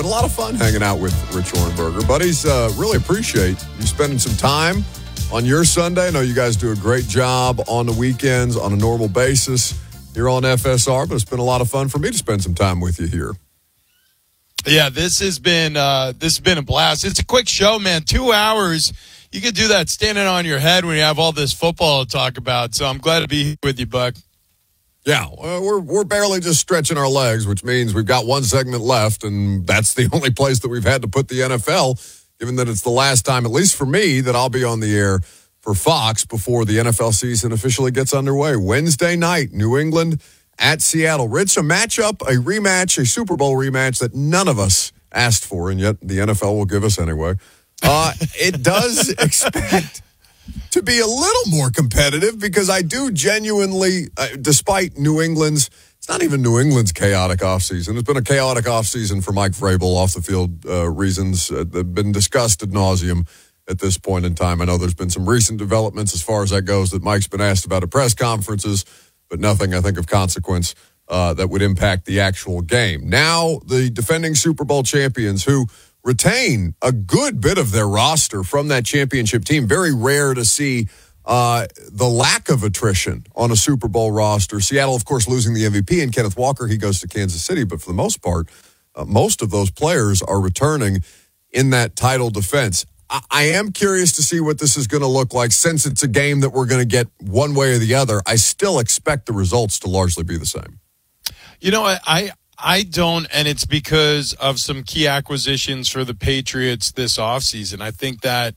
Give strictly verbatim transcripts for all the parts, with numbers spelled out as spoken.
Been a lot of fun hanging out with Rich Orenberger. Buddies, uh, really appreciate you spending some time on your Sunday. I know you guys do a great job on the weekends on a normal basis here on F S R, but it's been a lot of fun for me to spend some time with you here. Yeah, this has been uh, this has been a blast. It's a quick show, man. Two hours. You could do that standing on your head when you have all this football to talk about. So I'm glad to be here with you, Buck. Yeah, well, we're we're barely just stretching our legs, which means we've got one segment left, and that's the only place that we've had to put the N F L, given that it's the last time, at least for me, that I'll be on the air for Fox before the N F L season officially gets underway. Wednesday night, New England at Seattle. Rich, a matchup, a rematch, a Super Bowl rematch that none of us asked for, and yet the N F L will give us anyway. Uh, it does expect to be a little more competitive because I do genuinely, uh, despite New England's, it's not even New England's chaotic offseason. It's been a chaotic offseason for Mike Vrabel off the field uh, reasons uh, that have been discussed ad nauseum at this point in time. I know there's been some recent developments as far as that goes that Mike's been asked about at press conferences, but nothing, I think, of consequence uh, that would impact the actual game. Now, the defending Super Bowl champions who retain a good bit of their roster from that championship team. Very rare to see uh, the lack of attrition on a Super Bowl roster. Seattle, of course, losing the M V P, and Kenneth Walker, he goes to Kansas City. But for the most part, uh, most of those players are returning in that title defense. I, I am curious to see what this is going to look like. Since it's a game that we're going to get one way or the other, I still expect the results to largely be the same. You know, I... I I don't, and it's because of some key acquisitions for the Patriots this offseason. I think that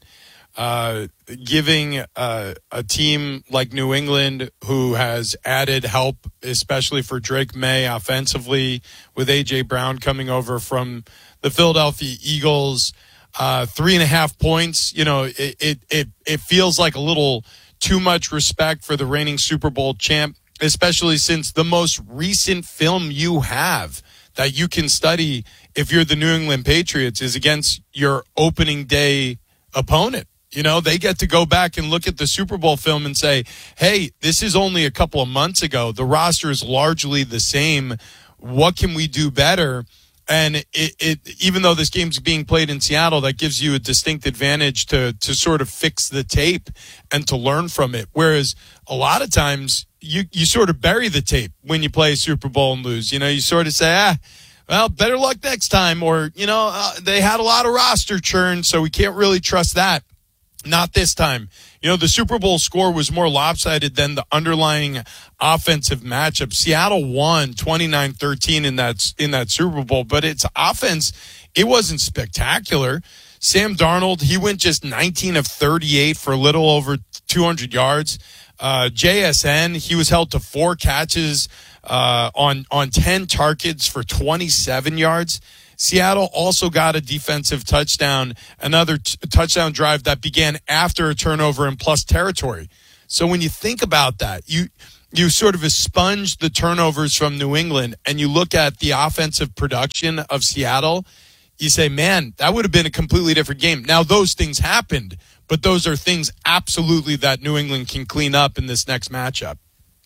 uh, giving uh, a team like New England, who has added help, especially for Drake May offensively, with A J. Brown coming over from the Philadelphia Eagles, uh, three and a half points, you know, it, it, it, it feels like a little too much respect for the reigning Super Bowl champ, especially since the most recent film you have that you can study if you're the New England Patriots is against your opening day opponent. You know, they get to go back and look at the Super Bowl film and say, hey, this is only a couple of months ago. The roster is largely the same. What can we do better? And it, it even though this game's being played in Seattle, that gives you a distinct advantage to to sort of fix the tape and to learn from it. Whereas a lot of times you, you sort of bury the tape when you play a Super Bowl and lose. You know, you sort of say, ah, well, better luck next time. Or, you know, uh, they had a lot of roster churn, so we can't really trust that. Not this time. You know, the Super Bowl score was more lopsided than the underlying offensive matchup. Seattle won twenty-nine thirteen in that in that Super Bowl, but its offense, it wasn't spectacular. Sam Darnold, he went just nineteen of thirty-eight for a little over two hundred yards. Uh, J S N, he was held to four catches uh, on on ten targets for twenty-seven yards. Seattle also got a defensive touchdown, another t- touchdown drive that began after a turnover in plus territory. So when you think about that, you you sort of expunge the turnovers from New England and you look at the offensive production of Seattle, you say, man, that would have been a completely different game. Now, those things happened, but those are things absolutely that New England can clean up in this next matchup.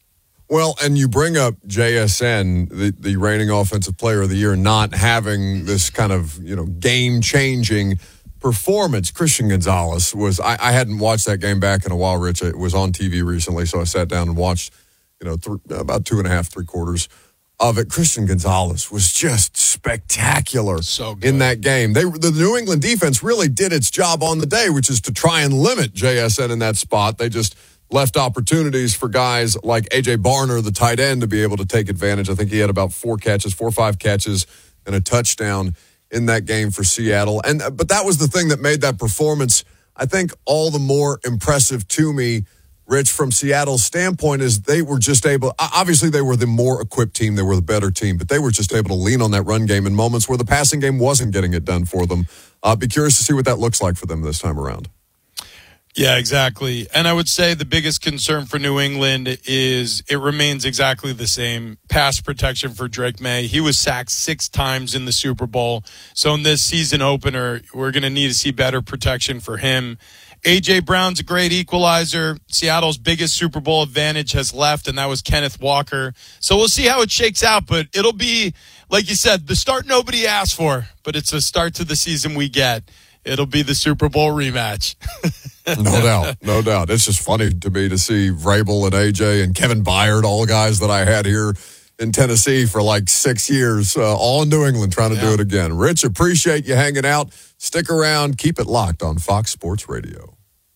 Well, and you bring up J S N, the, the reigning offensive player of the year, not having this kind of, you know, game-changing performance. Christian Gonzalez was, I, I hadn't watched that game back in a while, Rich. It was on T V recently, so I sat down and watched, you know, th- about two and a half, three quarters of it. Christian Gonzalez was just spectacular so good in that game. They, the New England defense really did its job on the day, which is to try and limit J S N in that spot. They just left opportunities for guys like A J. Barner, the tight end, to be able to take advantage. I think he had about four catches, four or five catches, and a touchdown in that game for Seattle. And but that was the thing that made that performance, I think, all the more impressive to me, Rich, from Seattle's standpoint, is they were just able, obviously they were the more equipped team, they were the better team, but they were just able to lean on that run game in moments where the passing game wasn't getting it done for them. I'll uh, be curious to see what that looks like for them this time around. Yeah, exactly. And I would say the biggest concern for New England is it remains exactly the same. Pass protection for Drake May. He was sacked six times in the Super Bowl. So in this season opener, we're going to need to see better protection for him. A J. Brown's a great equalizer. Seattle's biggest Super Bowl advantage has left, and that was Kenneth Walker. So we'll see how it shakes out, but it'll be like you said, the start nobody asked for, but it's a start to the season we get. It'll be the Super Bowl rematch. No doubt. No doubt. It's just funny to me to see Vrabel and A J and Kevin Byard, all guys that I had here in Tennessee for like six years, uh, all in New England trying to yeah. do it again. Rich, appreciate you hanging out. Stick around. Keep it locked on Fox Sports Radio.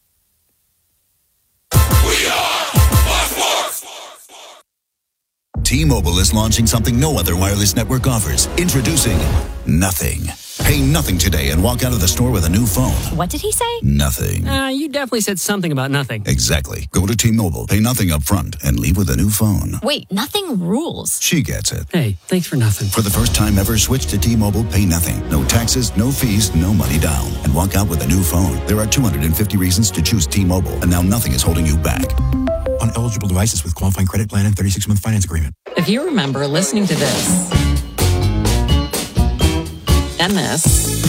We are Fox Sports. T-Mobile is launching something no other wireless network offers. Introducing Nothing. Pay nothing today and walk out of the store with a new phone. What did he say? Nothing. Uh, you definitely said something about nothing. Exactly. Go to T-Mobile, pay nothing up front, and leave with a new phone. Wait, nothing rules. She gets it. Hey, thanks for nothing. For the first time ever, switch to T-Mobile, pay nothing. No taxes, no fees, no money down. And walk out with a new phone. There are two hundred fifty reasons to choose T-Mobile, and now nothing is holding you back. On eligible devices with qualifying credit plan and thirty-six month finance agreement. If you remember listening to this, and this,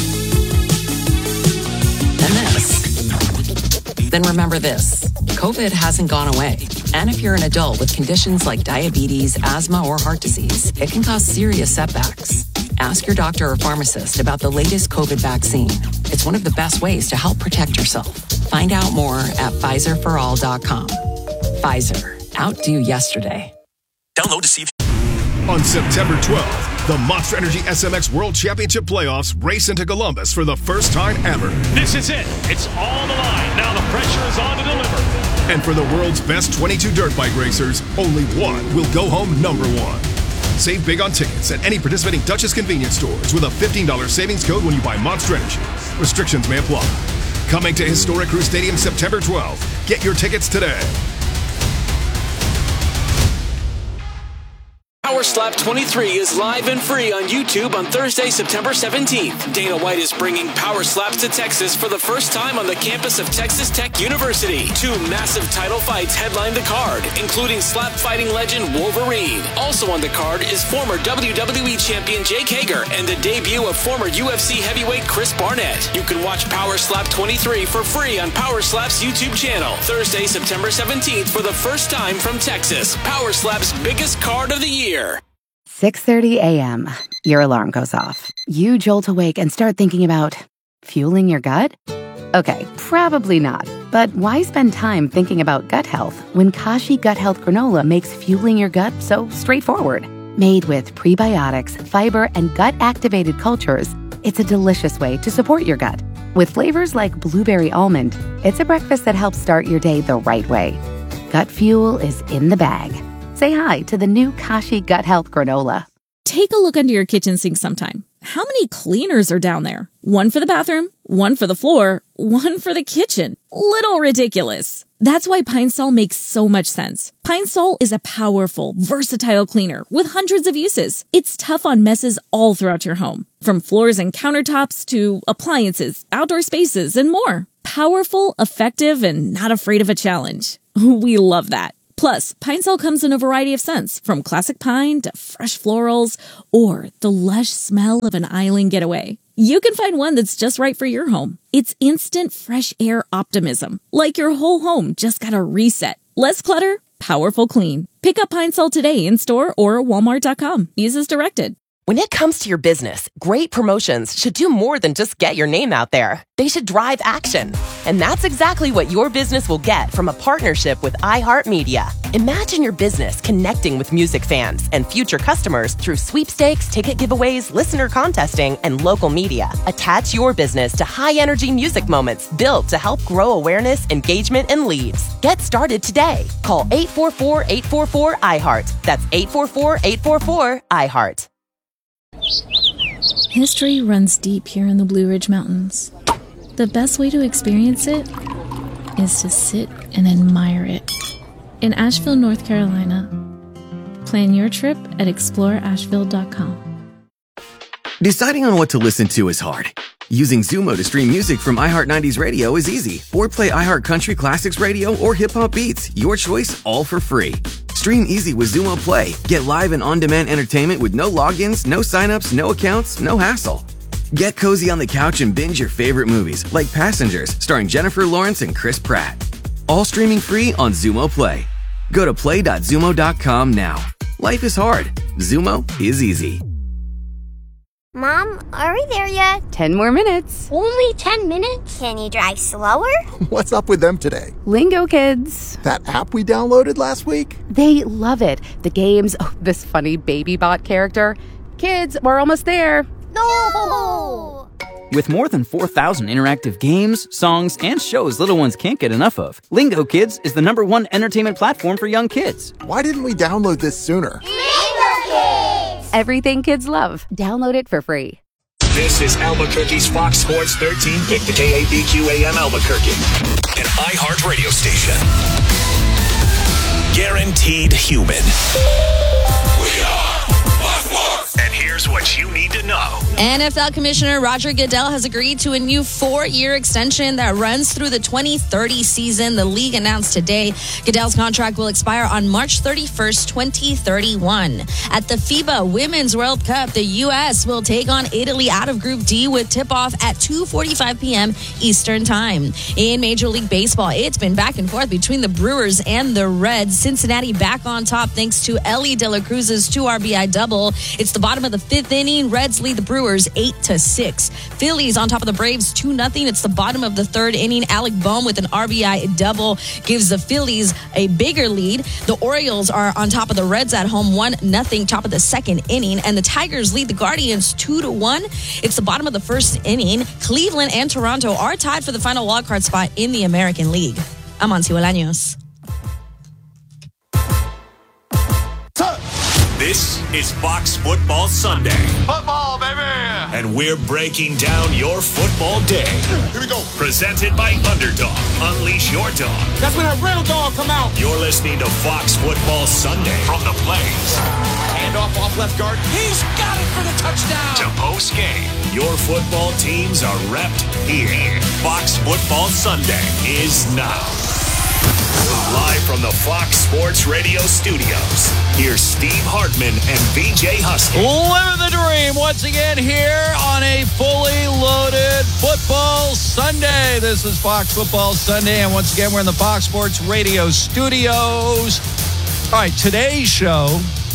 and this, then remember this. COVID hasn't gone away. And if you're an adult with conditions like diabetes, asthma, or heart disease, it can cause serious setbacks. Ask your doctor or pharmacist about the latest COVID vaccine. It's one of the best ways to help protect yourself. Find out more at Pfizer for all dot com. Pfizer. Outdo yesterday. Download to see. On September twelfth, the Monster Energy S M X World Championship Playoffs race into Columbus for the first time ever. This is it. It's all on the line. Now the pressure is on to deliver. And for the world's best twenty-two dirt bike racers, only one will go home number one. Save big on tickets at any participating Duchess convenience stores with a fifteen dollars savings code when you buy Monster Energy. Restrictions may apply. Coming to Historic Crew Stadium September twelfth. Get your tickets today. Power Slap twenty-three is live and free on YouTube on Thursday, September seventeenth. Dana White is bringing Power Slaps to Texas for the first time on the campus of Texas Tech University. Two massive title fights headline the card, including slap fighting legend Wolverine. Also on the card is former W W E champion Jake Hager and the debut of former U F C heavyweight Chris Barnett. You can watch Power Slap twenty-three for free on Power Slap's YouTube channel. Thursday, September seventeenth for the first time from Texas. Power Slap's biggest card of the year. six thirty a.m. Your alarm goes off. You jolt awake and start thinking about fueling your gut? Okay, probably not. But why spend time thinking about gut health when Kashi Gut Health Granola makes fueling your gut so straightforward? Made with prebiotics, fiber, and gut-activated cultures, it's a delicious way to support your gut. With flavors like blueberry almond, it's a breakfast that helps start your day the right way. Gut fuel is in the bag. Say hi to the new Kashi Gut Health Granola. Take a look under your kitchen sink sometime. How many cleaners are down there? One for the bathroom, one for the floor, one for the kitchen. Little ridiculous. That's why Pine Sol makes so much sense. Pine Sol is a powerful, versatile cleaner with hundreds of uses. It's tough on messes all throughout your home, from floors and countertops to appliances, outdoor spaces, and more. Powerful, effective, and not afraid of a challenge. We love that. Plus, Pine Sol comes in a variety of scents, from classic pine to fresh florals, or the lush smell of an island getaway. You can find one that's just right for your home. It's instant fresh air optimism, like your whole home just got a reset. Less clutter, powerful clean. Pick up Pine Sol today in store or walmart dot com. Use as directed. When it comes to your business, great promotions should do more than just get your name out there. They should drive action. And that's exactly what your business will get from a partnership with iHeartMedia. Imagine your business connecting with music fans and future customers through sweepstakes, ticket giveaways, listener contesting, and local media. Attach your business to high-energy music moments built to help grow awareness, engagement, and leads. Get started today. Call eight four four, eight four four, I heart. That's eight four four, eight four four, I heart. History runs deep here in the Blue Ridge Mountains. The best way to experience it is to sit and admire it. In Asheville, North Carolina. Plan your trip at explore asheville dot com. Deciding on what to listen to is hard. Using Zumo to stream music from iHeart nineties Radio is easy. Or play iHeart Country Classics Radio or Hip Hop Beats. Your choice, all for free. Stream easy with Zumo Play. Get live and on-demand entertainment with no logins, no signups, no accounts, no hassle. Get cozy on the couch and binge your favorite movies, like Passengers, starring Jennifer Lawrence and Chris Pratt. All streaming free on Zumo Play. Go to play dot zumo dot com now. Life is hard. Zumo is easy. Mom, are we there yet? Ten more minutes. Only ten minutes? Can you drive slower? What's up with them today? Lingo Kids. That app we downloaded last week? They love it. The games, oh, this funny baby bot character. Kids, we're almost there. No! With more than four thousand interactive games, songs, and shows little ones can't get enough of, Lingo Kids is the number one entertainment platform for young kids. Why didn't we download this sooner? Lingo Kids! Everything kids love. Download it for free. This is Albuquerque's Fox Sports thirteen pick, the K A B Q A M Albuquerque, an iHeart radio station. Guaranteed human. We are Fox Sports. And here's what you need to know. N F L Commissioner Roger Goodell has agreed to a new four-year extension that runs through the twenty thirty season. The league announced today Goodell's contract will expire on March thirty-first, twenty thirty-one. At the FIBA Women's World Cup, the U S will take on Italy out of Group D with tip-off at two forty-five p.m. Eastern Time. In Major League Baseball, it's been back and forth between the Brewers and the Reds. Cincinnati back on top thanks to Ellie De La Cruz's two R B I double. It's the bottom of the fifth inning. Reds lead the Brewers eight to six. Phillies on top of the Braves two nothing. It's the bottom of the third inning. Alec Bohm with an R B I double gives the Phillies a bigger lead. The Orioles are on top of the Reds at home one nothing, top of the second inning. And the Tigers lead the Guardians two to one. It's the bottom of the first inning. Cleveland and Toronto are tied for the final wildcard spot in the American League. I'm Ansi Bolaños. This is Fox Football Sunday. Football, baby! And we're breaking down your football day. Here we go. Presented by Underdog. Unleash your dog. That's when a real dog come out. You're listening to Fox Football Sunday from the Blaze. Hand off off left guard. He's got it for the touchdown. To post game. Your football teams are repped here. Fox Football Sunday is now. Live from the Fox Sports Radio studios, here's Steve Hartman and V J Husky. Living the dream once again here on a fully loaded football Sunday. This is Fox Football Sunday, and once again, we're in the Fox Sports Radio studios. All right, today's show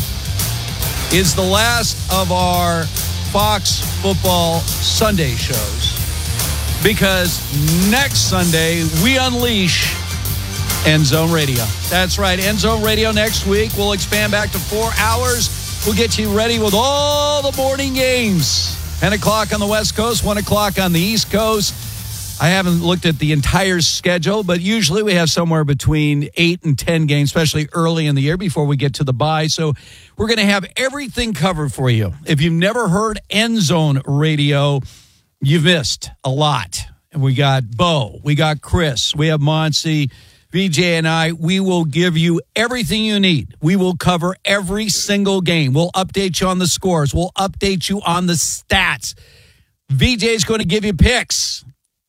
is the last of our Fox Football Sunday shows because next Sunday we unleash End Zone Radio. That's right. End Zone Radio next week. We'll expand back to four hours. We'll get you ready with all the morning games. ten o'clock on the West Coast, one o'clock on the East Coast. I haven't looked at the entire schedule, but usually we have somewhere between eight and ten games, especially early in the year before we get to the bye. So we're going to have everything covered for you. If you've never heard End Zone Radio, you've missed a lot. And we got Bo, we got Chris, we have Monty, V J and I, we will give you everything you need. We will cover every single game. We'll update you on the scores. We'll update you on the stats. V J is going to give you picks,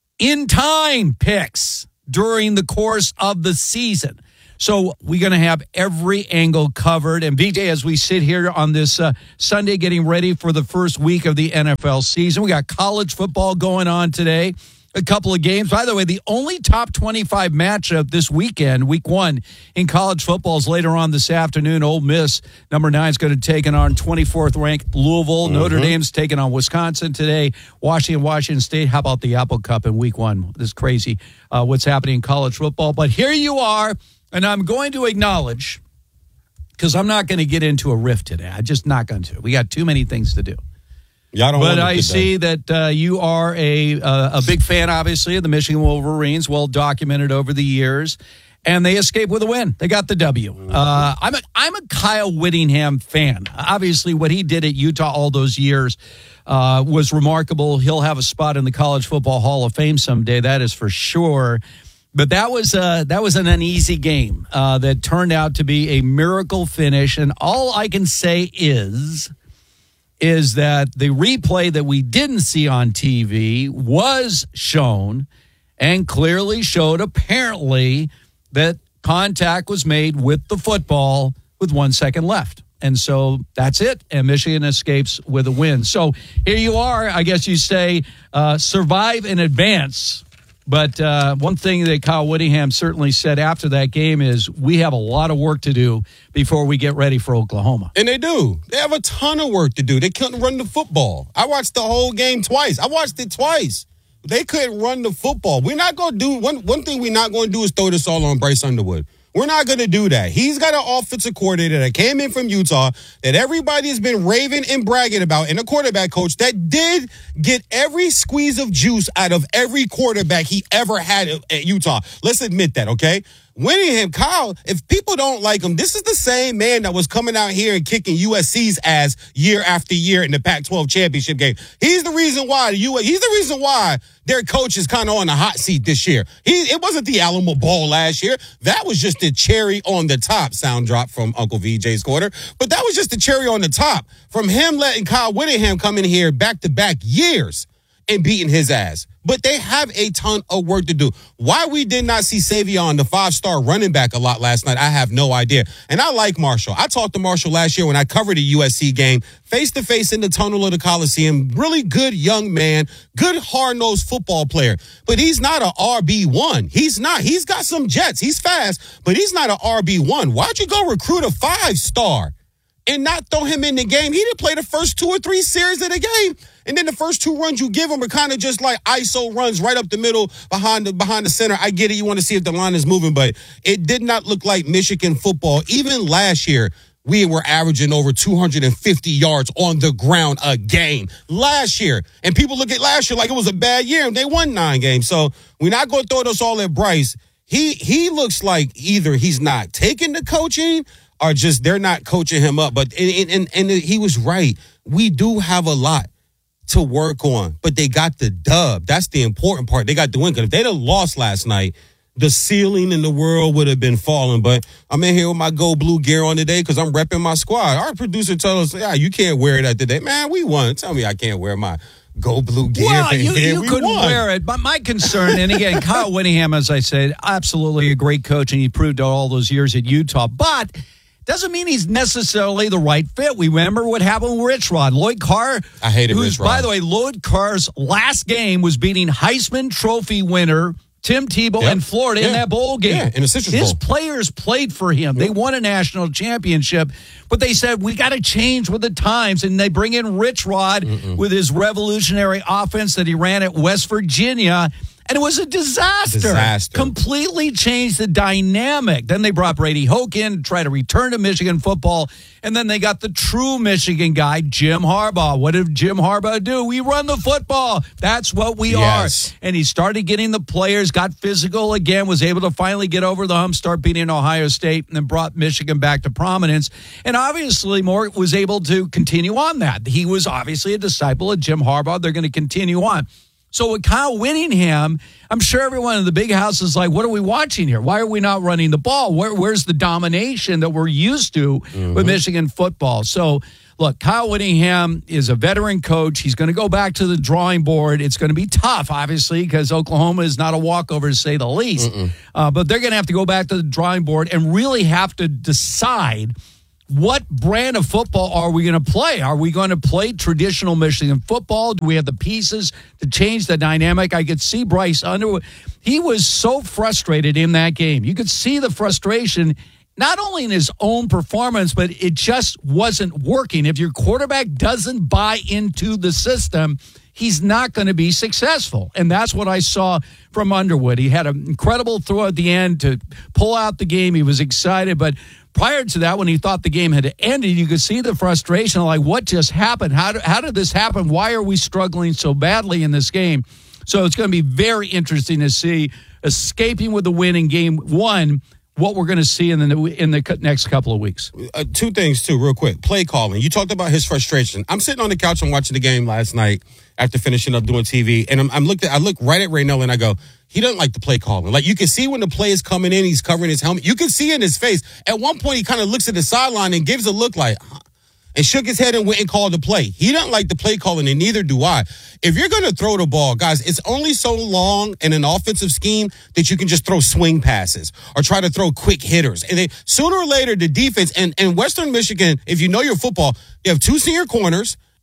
in-time picks during the course of the season. So we're going to have every angle covered. And V J, as we sit here on this uh, Sunday getting ready for the first week of the N F L season, we got college football going on today. A couple of games. By the way, the only top twenty-five matchup this weekend, week one, in college football is later on this afternoon. Ole Miss, number nine, is going to take on twenty-fourth ranked Louisville. Mm-hmm. Notre Dame's taking on Wisconsin today. Washington, Washington State. How about the Apple Cup in week one? This is crazy uh, what's happening in college football. But here you are, and I'm going to acknowledge, because I'm not going to get into a riff today. I'm just not going to. We got too many things to do. Yeah, I don't but want I see that uh, you are a uh, a big fan, obviously, of the Michigan Wolverines, well documented over the years, and they escaped with a win. They got the W. Uh, I'm a I'm a Kyle Whittingham fan. Obviously, what he did at Utah all those years uh, was remarkable. He'll have a spot in the College Football Hall of Fame someday. That is for sure. But that was uh, that was an uneasy game uh, that turned out to be a miracle finish. And all I can say is. is that the replay that we didn't see on T V was shown and clearly showed apparently that contact was made with the football with one second left. And so that's it. And Michigan escapes with a win. So here you are. I guess you say uh, survive in advance. But uh, one thing that Kyle Whittingham certainly said after that game is we have a lot of work to do before we get ready for Oklahoma. And they do. They have a ton of work to do. They couldn't run the football. I watched the whole game twice. I watched it twice. They couldn't run the football. We're not going to do one, – one thing we're not going to do is throw this all on Bryce Underwood. We're not going to do that. He's got an offensive coordinator that came in from Utah that everybody has been raving and bragging about, and a quarterback coach that did get every squeeze of juice out of every quarterback he ever had at Utah. Let's admit that, okay? Whittingham, Kyle, if people don't like him, this is the same man that was coming out here and kicking U S C's ass year after year in the Pac twelve championship game. He's the reason why the U S, he's the reason why their coach is kind of on the hot seat this year. He, it wasn't the Alamo Bowl last year. That was just the cherry on the top. Sound drop from Uncle V J's quarter. But that was just the cherry on the top from him letting Kyle Whittingham come in here back-to-back years and beating his ass. But they have a ton of work to do. Why we did not see Savion, the five-star running back, a lot last night, I have no idea. And I like Marshall. I talked to Marshall last year when I covered a U S C game, face-to-face in the tunnel of the Coliseum. Really good young man, good hard-nosed football player. But he's not an R B one. He's not. He's got some jets. He's fast, but he's not an R B one. Why'd you go recruit a five-star and not throw him in the game? He didn't play the first two or three series of the game. And then the first two runs you give him are kind of just like I S O runs right up the middle behind the behind the center. I get it. You want to see if the line is moving, but it did not look like Michigan football. Even last year, we were averaging over two hundred fifty yards on the ground a game last year. And people look at last year like it was a bad year, and they won nine games. So we're not going to throw this all at Bryce. He, he looks like either he's not taking the coaching or just they're not coaching him up. But and, and, and he was right. We do have a lot to work on, but they got the dub. That's the important part. They got the win. Because if they'd have lost last night, the ceiling in the world would have been falling. But I'm in here with my gold blue gear on today because I'm repping my squad. Our producer told us, yeah, you can't wear that today. Man, we won. Tell me I can't wear my gold blue gear. Well, you, you we couldn't won. wear it. But my concern, and again, Kyle Whittingham, as I said, absolutely a great coach, and he proved all those years at Utah. But doesn't mean he's necessarily the right fit. We remember what happened with Rich Rod. Lloyd Carr, I hated who's, Rich Rod. by the way, Lloyd Carr's last game was beating Heisman Trophy winner Tim Tebow Yep. in Florida Yeah. in that bowl game. Yeah, in the Citrus His Bowl. players played for him. They won a national championship, but they said, we got to change with the times. And they bring in Rich Rod Mm-mm. with his revolutionary offense that he ran at West Virginia. And it was a disaster. Disaster. Completely changed the dynamic. Then they brought Brady Hoke in to try to return to Michigan football. And then they got the true Michigan guy, Jim Harbaugh. What did Jim Harbaugh do? We run the football. That's what we Yes. are. And he started getting the players, got physical again, was able to finally get over the hump, start beating Ohio State, and then brought Michigan back to prominence. And obviously, Mort was able to continue on that. He was obviously a disciple of Jim Harbaugh. They're going to continue on. So with Kyle Whittingham, I'm sure everyone in the big house is like, what are we watching here? Why are we not running the ball? Where, where's the domination that we're used to mm-hmm. with Michigan football? So, look, Kyle Whittingham is a veteran coach. He's going to go back to the drawing board. It's going to be tough, obviously, because Oklahoma is not a walkover, to say the least. Uh, but they're going to have to go back to the drawing board and really have to decide what brand of football are we going to play? Are we going to play traditional Michigan football? Do we have the pieces to change the dynamic? I could see Bryce Underwood. He was so frustrated in that game. You could see the frustration, not only in his own performance, but it just wasn't working. If your quarterback doesn't buy into the system, he's not going to be successful. And that's what I saw from Underwood. He had an incredible throw at the end to pull out the game. He was excited, but prior to that, when he thought the game had ended, you could see the frustration, like, what just happened? How, do, how did this happen? Why are we struggling so badly in this game? So it's going to be very interesting to see, escaping with the win in game one, what we're going to see in the in the next couple of weeks. Uh, two things, too, real quick. Play calling. You talked about his frustration. I'm sitting on the couch and watching the game last night after finishing up doing T V, and I'm, I'm looked at, I look right at Raynell and I go, he doesn't like the play calling. Like, you can see when the play is coming in, he's covering his helmet. You can see in his face. At one point, he kind of looks at the sideline and gives a look like, huh, and shook his head and went and called the play. He doesn't like the play calling, and neither do I. If you're going to throw the ball, guys, it's only so long in an offensive scheme that you can just throw swing passes or try to throw quick hitters. And then sooner or later, the defense, and, and Western Michigan, if you know your football, you have two senior corners,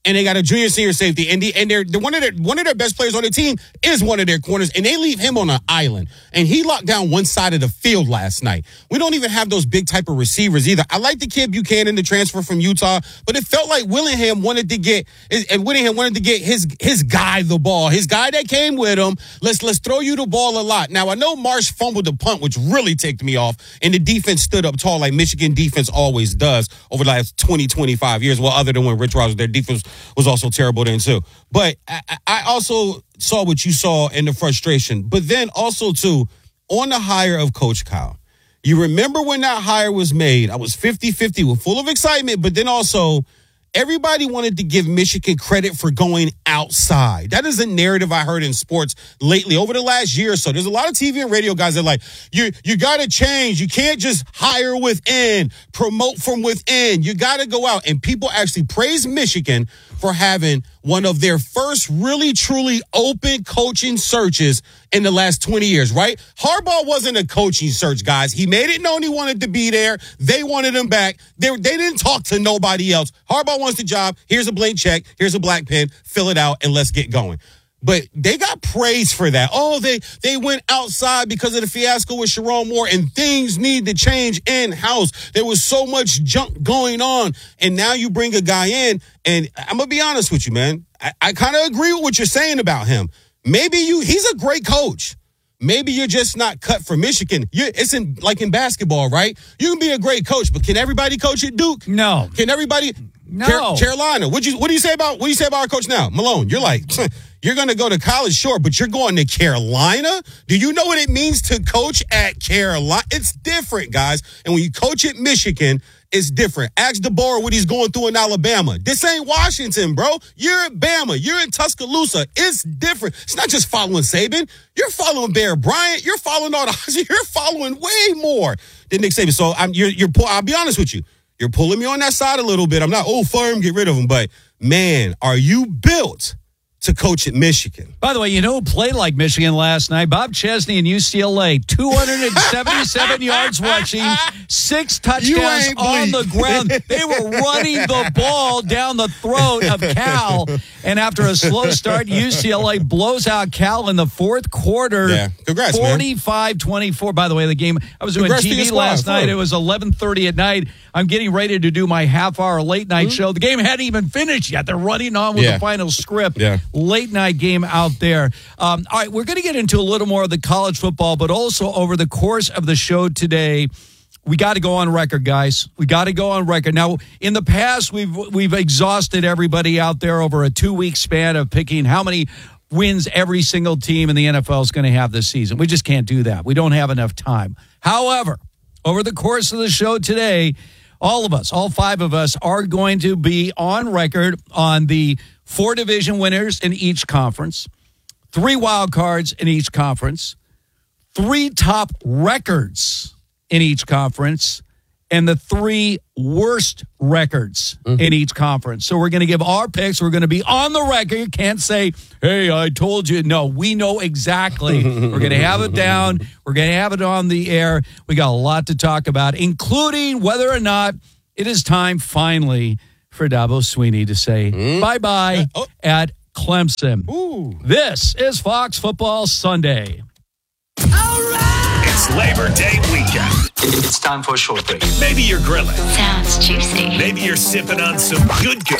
and they got a junior senior safety, and the, and they're, they're one of their one of their best players on the team is one of their corners, and they leave him on an island, and he locked down one side of the field last night. We don't even have those big type of receivers either. I like the kid Buchanan, the transfer from Utah, but it felt like Willingham wanted to get and Willingham wanted to get his his guy the ball, his guy that came with him. Let's let's throw you the ball a lot. Now I know Marsh fumbled the punt, which really ticked me off, and the defense stood up tall like Michigan defense always does over the last twenty, twenty-five years. Well, other than when Rich Rod was their defense was also terrible then too. But I, I also saw what you saw in the frustration. But then also too, on the hire of Coach Cal. You remember when that hire was made, I was fifty-fifty, was full of excitement, but then also everybody wanted to give Michigan credit for going outside. That is a narrative I heard in sports lately over the last year or so. There's a lot of T V and radio guys that are like, you you got to change. You can't just hire within, promote from within. You got to go out. And people actually praise Michigan for having one of their first really, truly open coaching searches in the last twenty years, right? Harbaugh wasn't a coaching search, guys. He made it known he wanted to be there. They wanted him back. They, they didn't talk to nobody else. Harbaugh wants the job. Here's a blank check. Here's a black pen. Fill it out and let's get going. But they got praised for that. Oh, they they went outside because of the fiasco with Sharon Moore, and things need to change in-house. There was so much junk going on, and now you bring a guy in, and I'm going to be honest with you, man. I, I kind of agree with what you're saying about him. Maybe you he's a great coach. Maybe you're just not cut for Michigan. You're, it's in like in basketball, right? You can be a great coach, but can everybody coach at Duke? No. Can everybody? No. Car- Carolina. What you what do you say about what do you say about our coach now, Malone? You're like, you're going to go to college, sure, but you're going to Carolina. Do you know what it means to coach at Carolina? It's different, guys. And when you coach at Michigan, it's different. Ask DeBoer what he's going through in Alabama. This ain't Washington, bro. You're at Bama. You're in Tuscaloosa. It's different. It's not just following Saban. You're following Bear Bryant. You're following all the. You're following way more than Nick Saban. So I'm. You're. You're. I'll be honest with you. You're pulling me on that side a little bit. I'm not, oh, fire him, get rid of him. But, man, are you built to coach at Michigan? By the way, you know who played like Michigan last night? Bob Chesney and U C L A. two hundred seventy-seven yards rushing, six touchdowns on the ground. They were running the ball down the throat of Cal. And after a slow start, U C L A blows out Cal in the fourth quarter. Yeah, congrats, forty-five twenty-four. By the way, the game, I was doing congrats T V last night. It was eleven thirty at night. I'm getting ready to do my half-hour late-night mm-hmm. show. The game hadn't even finished yet. They're running on with yeah. the final script. Yeah. Late-night game out there. Um, all right, we're going to get into a little more of the college football, but also over the course of the show today, we got to go on record, guys. We got to go on record. Now, in the past, we've we've exhausted everybody out there over a two-week span of picking how many wins every single team in the N F L is going to have this season. We just can't do that. We don't have enough time. However, over the course of the show today, all of us, all five of us, are going to be on record on the four division winners in each conference, three wild cards in each conference, three top records in each conference, and the three worst records mm-hmm. in each conference. So we're going to give our picks. We're going to be on the record. You can't say, hey, I told you. No, we know exactly. We're going to have it down. We're going to have it on the air. We got a lot to talk about, including whether or not it is time finally for Dabo Swinney to say mm. bye-bye uh, oh. at Clemson. Ooh. This is Fox Football Sunday. All right! It's Labor Day weekend. It's time for a short break. Maybe you're grilling. Sounds juicy. Maybe you're sipping on some good good.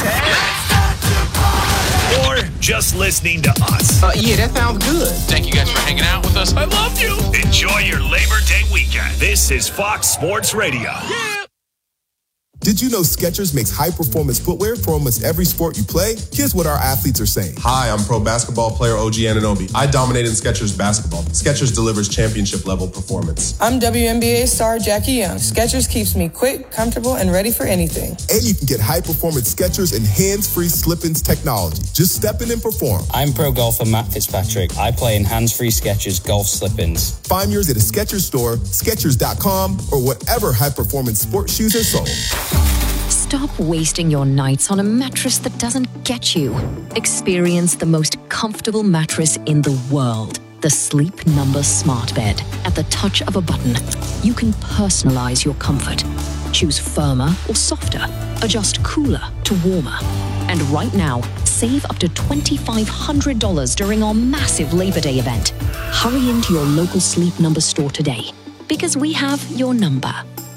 Or just listening to us. Uh, yeah, that sounds good. Thank you guys for hanging out with us. I love you. Enjoy your Labor Day weekend. This is Fox Sports Radio. Yeah. Did you know Skechers makes high-performance footwear for almost every sport you play? Here's what our athletes are saying. Hi, I'm pro basketball player O G Anunoby. I dominate in Skechers basketball. Skechers delivers championship-level performance. I'm W N B A star Jackie Young. Skechers keeps me quick, comfortable, and ready for anything. And you can get high-performance Skechers and hands-free slip-ins technology. Just step in and perform. I'm pro golfer Matt Fitzpatrick. I play in hands-free Skechers golf slip-ins. Find yours at a Skechers store, Skechers dot com, or whatever high-performance sports shoes are sold. Stop wasting your nights on a mattress that doesn't get you. Experience the most comfortable mattress in the world. The Sleep Number Smart Bed. At the touch of a button, you can personalize your comfort. Choose firmer or softer. Adjust cooler to warmer. And right now, save up to two thousand five hundred dollars during our massive Labor Day event. Hurry into your local Sleep Number store today, because we have your number.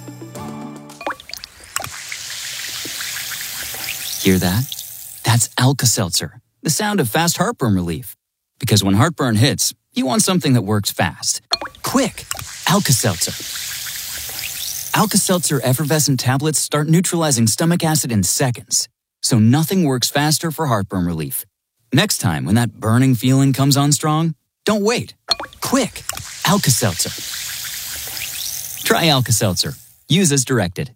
Hear that? That's Alka-Seltzer, the sound of fast heartburn relief. Because when heartburn hits, you want something that works fast. Quick, Alka-Seltzer. Alka-Seltzer effervescent tablets start neutralizing stomach acid in seconds, so nothing works faster for heartburn relief. Next time when that burning feeling comes on strong, don't wait. Quick, Alka-Seltzer. Try Alka-Seltzer. Use as directed.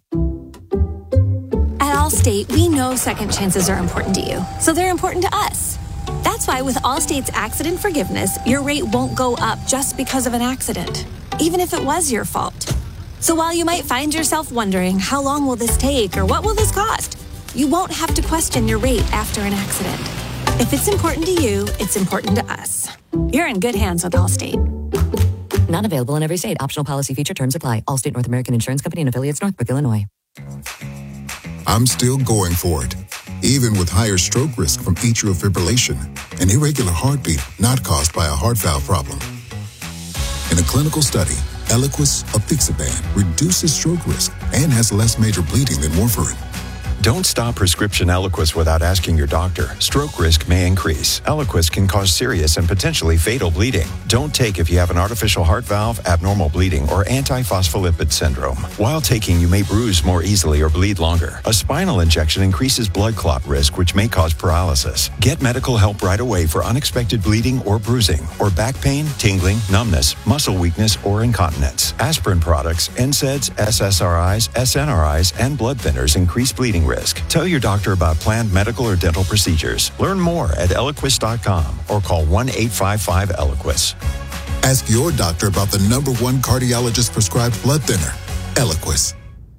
At Allstate, we know second chances are important to you, so they're important to us. That's why with Allstate's accident forgiveness, your rate won't go up just because of an accident, even if it was your fault. So while you might find yourself wondering, how long will this take or what will this cost? You won't have to question your rate after an accident. If it's important to you, it's important to us. You're in good hands with Allstate. Not available in every state. Optional policy feature terms apply. Allstate North American Insurance Company and affiliates, Northbrook, Illinois. I'm still going for it, even with higher stroke risk from atrial fibrillation, an irregular heartbeat not caused by a heart valve problem. In a clinical study, Eliquis apixaban reduces stroke risk and has less major bleeding than warfarin. Don't stop prescription Eliquis without asking your doctor. Stroke risk may increase. Eliquis can cause serious and potentially fatal bleeding. Don't take if you have an artificial heart valve, abnormal bleeding, or antiphospholipid syndrome. While taking, you may bruise more easily or bleed longer. A spinal injection increases blood clot risk, which may cause paralysis. Get medical help right away for unexpected bleeding or bruising, or back pain, tingling, numbness, muscle weakness, or incontinence. Aspirin products, N SAIDs, S S R Is, S N R Is, and blood thinners increase bleeding risk. Risk. Tell your doctor about planned medical or dental procedures. Learn more at Eliquis dot com or call one eight five five Eliquis. Ask your doctor about the number one cardiologist prescribed blood thinner, Eliquis.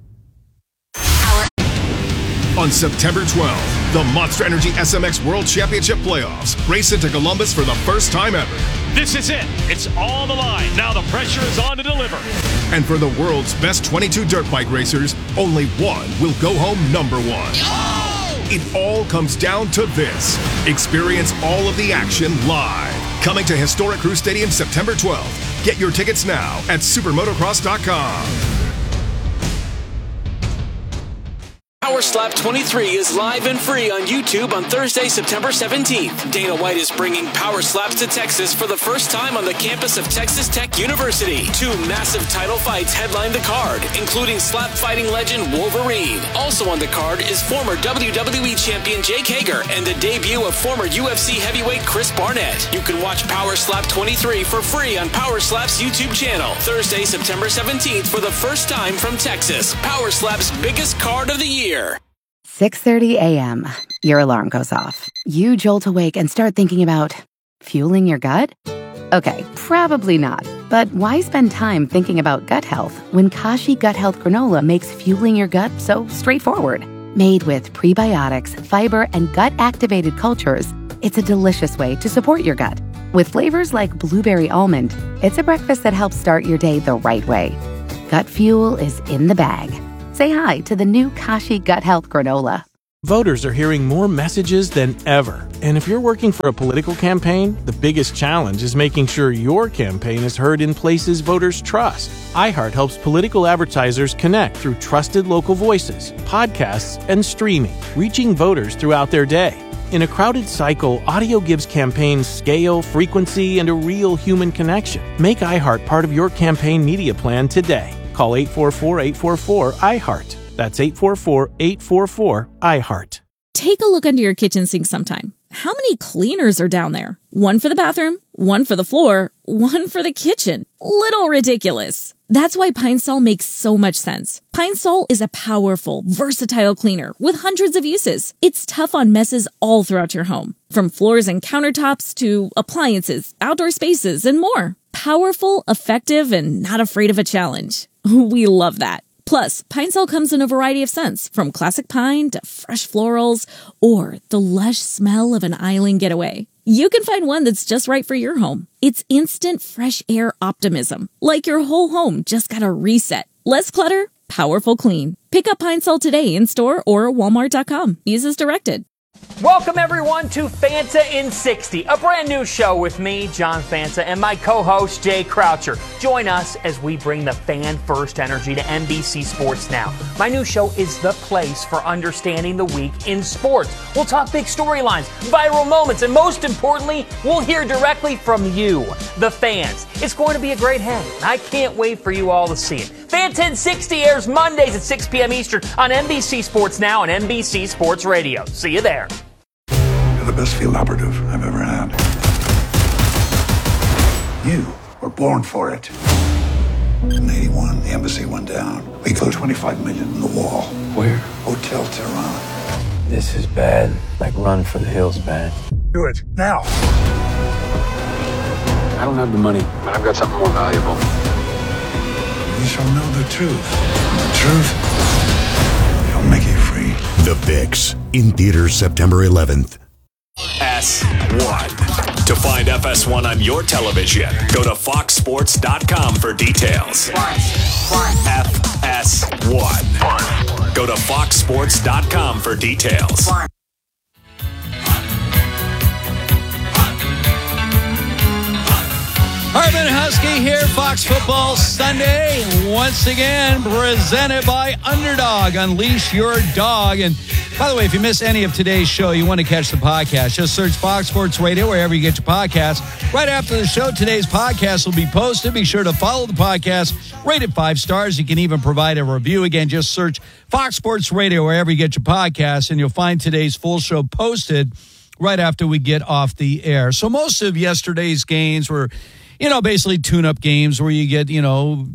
On September twelfth, the Monster Energy S M X World Championship Playoffs race into Columbus for the first time ever. This is it. It's all on the line. Now the pressure is on to deliver. And for the world's best twenty-two dirt bike racers, only one will go home number one. Oh! It all comes down to this. Experience all of the action live. Coming to historic Crew Stadium September twelfth. Get your tickets now at supermotocross dot com. Power Slap twenty-three is live and free on YouTube on Thursday, September seventeenth. Dana White is bringing Power Slaps to Texas for the first time on the campus of Texas Tech University. Two massive title fights headline the card, including slap fighting legend Wolverine. Also on the card is former W W E champion Jake Hager and the debut of former U F C heavyweight Chris Barnett. You can watch Power Slap twenty-three for free on Power Slap's YouTube channel. Thursday, September seventeenth for the first time from Texas. Power Slap's biggest card of the year. six thirty a.m. Your alarm goes off. You jolt awake and start thinking about fueling your gut? Okay, probably not. But why spend time thinking about gut health when Kashi Gut Health Granola makes fueling your gut so straightforward? Made with prebiotics, fiber, and gut-activated cultures, it's a delicious way to support your gut. With flavors like blueberry almond, it's a breakfast that helps start your day the right way. Gut fuel is in the bag. Say hi to the new Kashi Gut Health Granola. Voters are hearing more messages than ever. And if you're working for a political campaign, the biggest challenge is making sure your campaign is heard in places voters trust. iHeart helps political advertisers connect through trusted local voices, podcasts, and streaming, reaching voters throughout their day. In a crowded cycle, audio gives campaigns scale, frequency, and a real human connection. Make iHeart part of your campaign media plan today. Call eight four four, eight four four, I heart. That's eight four four, eight four four, I heart. Take a look under your kitchen sink sometime. How many cleaners are down there? One for the bathroom, one for the floor, one for the kitchen. Little ridiculous. That's why Pine Sol makes so much sense. Pine Sol is a powerful, versatile cleaner with hundreds of uses. It's tough on messes all throughout your home, from floors and countertops to appliances, outdoor spaces, and more. Powerful, effective, and not afraid of a challenge. We love that. Plus, Pine Sol comes in a variety of scents, from classic pine to fresh florals, or the lush smell of an island getaway. You can find one that's just right for your home. It's instant fresh air optimism, like your whole home just got a reset. Less clutter, powerful clean. Pick up Pine Sol today in store or walmart dot com. Use as directed. Welcome, everyone, to Fanta in sixty, a brand new show with me, John Fanta, and my co-host, Jay Croucher. Join us as we bring the fan-first energy to N B C Sports Now. My new show is the place for understanding the week in sports. We'll talk big storylines, viral moments, and most importantly, we'll hear directly from you, the fans. It's going to be a great hang, and I can't wait for you all to see it. Fanta in sixty airs Mondays at six p.m. Eastern on N B C Sports Now and N B C Sports Radio. See you there. You're the best field operative I've ever had. You were born for it. In eighty-one, the embassy went down. We closed twenty-five million in the wall. Where? Hotel Tehran. This is bad. Like Run for the Hills bad. Do it, now. I don't have the money, but I've got something more valuable. You shall know the truth. The truth shall make you free. The Fix, in theaters September eleventh. S one. To find F S one on your television, go to fox sports dot com for details. F S one. Go to fox sports dot com for details. Hartman Husky here, Fox Football Sunday, once again presented by Underdog. Unleash your dog. And by the way, if you miss any of today's show, you want to catch the podcast, just search Fox Sports Radio wherever you get your podcasts. Right after the show, today's podcast will be posted. Be sure to follow the podcast, rate it five stars. You can even provide a review. Again, just search Fox Sports Radio wherever you get your podcasts, and you'll find today's full show posted right after we get off the air. So most of yesterday's games were, you know, basically tune-up games where you get, you know,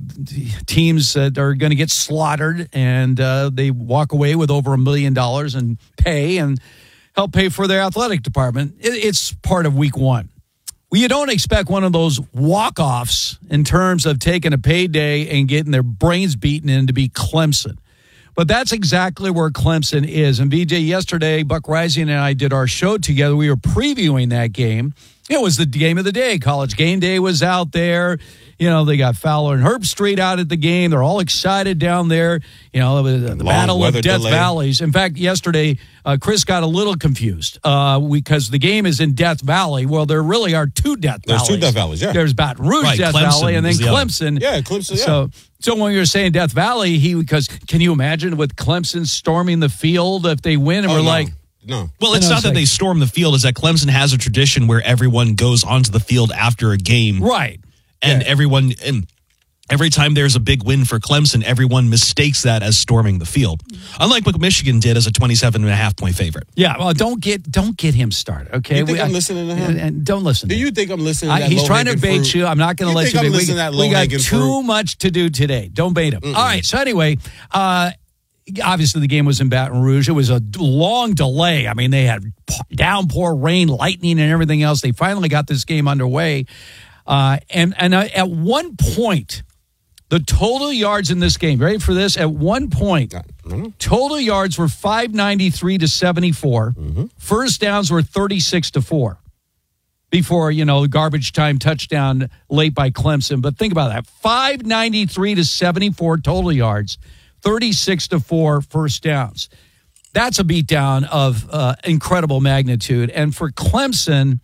teams that are going to get slaughtered, and uh, they walk away with over a million dollars in pay and help pay for their athletic department. It, it's part of week one. Well, you don't expect one of those walk-offs in terms of taking a payday and getting their brains beaten in to be Clemson. But that's exactly where Clemson is. And V J, yesterday, Buck Rising and I did our show together. We were previewing that game. It was the game of the day. College Game Day was out there. You know, they got Fowler and Herbstreit out at the game. They're all excited down there. You know, the, the Battle of Death delay. Valleys. In fact, yesterday, uh, Chris got a little confused uh, because the game is in Death Valley. Well, there really are two Death There's Valleys. There's two Death Valleys, yeah. There's Baton Rouge right, Death Clemson Valley and then the Clemson. Other. Yeah, Clemson, yeah. So, so when you were saying Death Valley, he because can you imagine with Clemson storming the field if they win? And oh, we're no. like, No. Well, it's You know, not it's that like- they storm the field. It's that Clemson has a tradition where everyone goes onto the field after a game. Right. And everyone, and every time there's a big win for Clemson, everyone mistakes that as storming the field. Unlike what Michigan did as a twenty-seven and a half point favorite. Yeah, well, don't get don't get him started, okay? You think We- I'm I- listening to him? And, and don't listen. Do to you him. think I'm listening to I, that he's trying to low-hanging bait fruit? you. I'm not going to You let think you I'm bait. We, listening to that we got low-hanging too fruit? much to do today. Don't bait him. Mm-mm. All right. So anyway, uh, obviously the game was in Baton Rouge. It was a d- long delay. I mean, they had p- downpour, rain, lightning, and everything else. They finally got this game underway, uh, and and uh, at one point, the total yards in this game. Ready for this? At one point, total yards were five ninety-three to seventy-four. Mm-hmm. First downs were thirty-six to four. Before, you know, garbage time touchdown late by Clemson. But think about that. five ninety-three to seventy-four total yards, thirty-six to four first downs. That's a beatdown of uh, incredible magnitude. And for Clemson,